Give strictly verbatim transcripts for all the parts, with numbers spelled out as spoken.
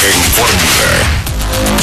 en Fórmula.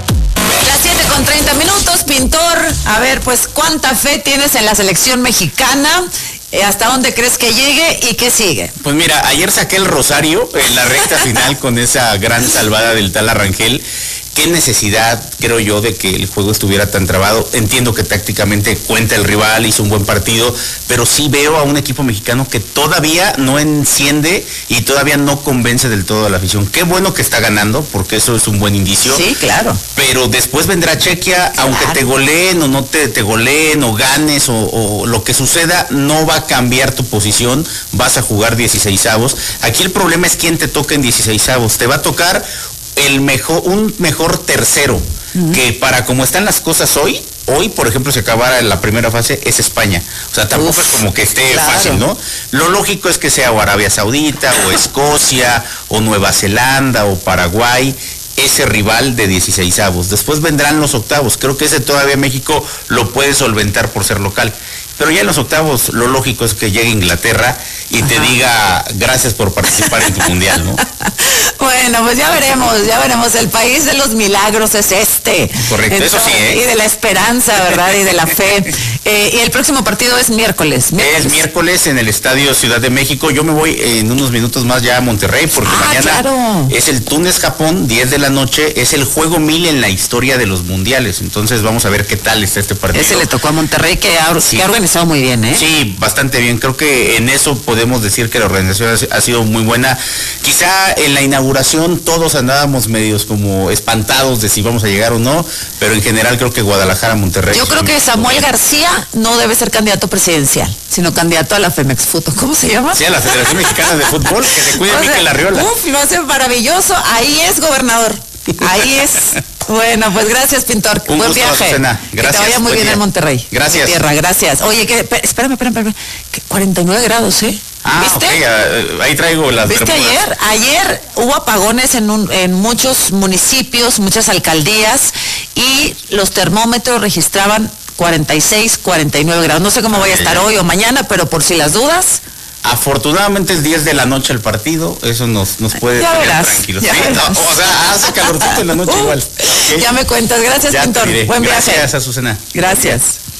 Las siete con treinta minutos, Pintor. A ver, pues, ¿cuánta fe tienes en la selección mexicana? ¿Hasta dónde crees que llegue y qué sigue? Pues mira, ayer saqué el rosario en la recta final con esa gran salvada del tal Arrangel. Qué necesidad, creo yo, de que el juego estuviera tan trabado. Entiendo que tácticamente cuenta el rival, hizo un buen partido, pero sí veo a un equipo mexicano que todavía no enciende y todavía no convence del todo a la afición. Qué bueno que está ganando, porque eso es un buen indicio. Sí, claro. Pero después vendrá Chequia, claro. Aunque te goleen o no te, te goleen o ganes o, o lo que suceda, no va a cambiar tu posición, vas a jugar dieciseisavos. Aquí el problema es quién te toca en dieciseisavos. Te va a tocar el mejor, un mejor tercero, uh-huh. que para como están las cosas hoy, hoy por ejemplo se acabara la primera fase, es España. O sea, tampoco Uf, es como que esté claro. fácil, ¿no? Lo lógico es que sea o Arabia Saudita, o Escocia, o Nueva Zelanda, o Paraguay, ese rival de dieciseisavos. Después vendrán los octavos. Creo que ese todavía México lo puede solventar por ser local. Pero ya en los octavos lo lógico es que llegue Inglaterra y Ajá. te diga gracias por participar en tu mundial, ¿no? Bueno, pues ya veremos, ya veremos. El país de los milagros es este. Correcto, Entonces, eso sí, ¿eh? Y de la esperanza, ¿verdad? Y de la fe. Eh, y el próximo partido es miércoles, miércoles. Es miércoles en el Estadio Ciudad de México. Yo me voy en unos minutos más ya a Monterrey porque ah, mañana claro. es el Túnez-Japón, diez de la noche. Es el juego mil en la historia de los mundiales. Entonces vamos a ver qué tal está este partido. Ese le tocó a Monterrey, que ha, sí. que ha organizado muy bien, ¿eh? Sí, bastante bien. Creo que en eso podemos decir que la organización ha sido muy buena. Quizá en la inauguración todos andábamos medios como espantados de si vamos a llegar o no, pero en general creo que Guadalajara, Monterrey. Yo creo que Samuel García no debe ser candidato presidencial, sino candidato a la Femex Fútbol. ¿Cómo se llama? Sí, a la Federación Mexicana de Fútbol, que se cuide Mikel Arriola. Uf, lo hace maravilloso. Ahí es gobernador. Ahí es. Bueno, pues gracias, Pintor. Un Buen gusto, viaje. Azucena. Gracias. Que te vaya muy bien día. En Monterrey. Gracias. Tierra, gracias. Oye, que, espérame, espérame, espérame. Que cuarenta y nueve grados, ¿eh? Ah, ¿viste? Okay. Uh, ahí traigo las ¿Viste bermudas. ayer? Ayer hubo apagones en, un, en muchos municipios, muchas alcaldías, y los termómetros registraban cuarenta y seis, cuarenta y nueve grados. No sé cómo vaya a estar hoy o mañana, pero por si las dudas. Afortunadamente es diez de la noche el partido, eso nos, nos puede ya tener verás, tranquilos. Ya ¿Sí? verás. No, o sea, hace calorcito en la noche uh, igual. Okay. Ya me cuentas, gracias, ya Pintor. Buen Gracias, viaje. Gracias, Azucena. Gracias.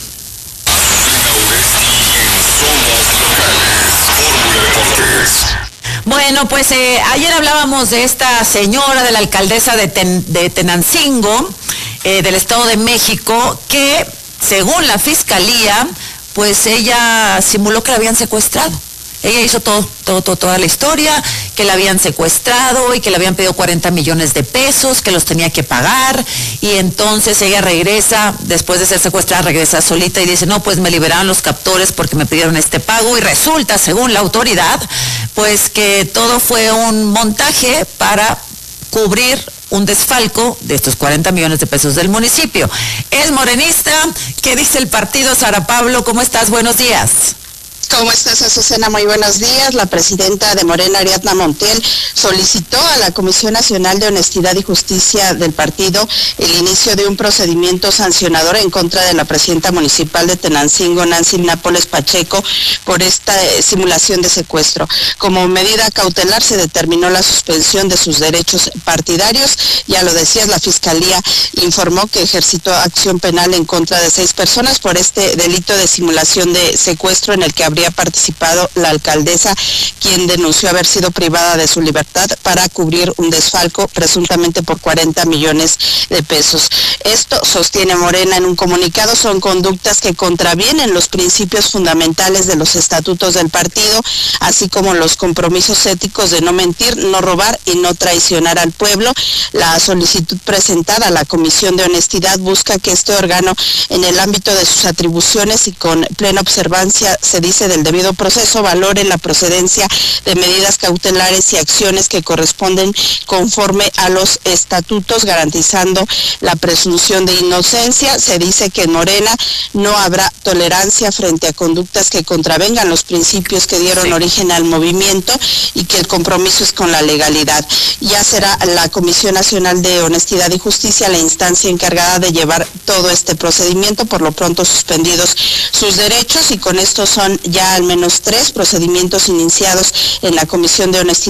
Bueno, pues eh, ayer hablábamos de esta señora, de la alcaldesa de, Ten, de Tenancingo, eh, del Estado de México, que según la fiscalía, pues ella simuló que la habían secuestrado. Ella hizo todo, todo, todo, toda la historia, que la habían secuestrado y que le habían pedido cuarenta millones de pesos, que los tenía que pagar, y entonces ella regresa, después de ser secuestrada, regresa solita y dice, no, pues me liberaron los captores porque me pidieron este pago, y resulta, según la autoridad, pues que todo fue un montaje para cubrir un desfalco de estos cuarenta millones de pesos del municipio. Es morenista. ¿Qué dice el partido? Sara Pablo, ¿cómo estás? Buenos días. ¿Cómo estás, Azucena? Muy buenos días. La presidenta de Morena, Ariadna Montiel, solicitó a la Comisión Nacional de Honestidad y Justicia del partido el inicio de un procedimiento sancionador en contra de la presidenta municipal de Tenancingo, Nancy Nápoles Pacheco, por esta eh, simulación de secuestro. Como medida cautelar se determinó la suspensión de sus derechos partidarios. Ya lo decías, la Fiscalía informó que ejercitó acción penal en contra de seis personas por este delito de simulación de secuestro en el que habría participado la alcaldesa, quien denunció haber sido privada de su libertad para cubrir un desfalco presuntamente por cuarenta millones de pesos. Esto, sostiene Morena en un comunicado, son conductas que contravienen los principios fundamentales de los estatutos del partido, así como los compromisos éticos de no mentir, no robar y no traicionar al pueblo. La solicitud presentada a la Comisión de Honestidad busca que este órgano, en el ámbito de sus atribuciones y con plena observancia, se dice, del debido proceso, valore la procedencia de medidas cautelares y acciones que corresponden conforme a los estatutos, garantizando la presunción de inocencia. Se dice que en Morena no habrá tolerancia frente a conductas que contravengan los principios que dieron sí. origen al movimiento, y que el compromiso es con la legalidad. Ya será la Comisión Nacional de Honestidad y Justicia la instancia encargada de llevar todo este procedimiento. Por lo pronto suspendidos sus derechos, y con esto son ya al menos tres procedimientos iniciados en la Comisión de Honestidad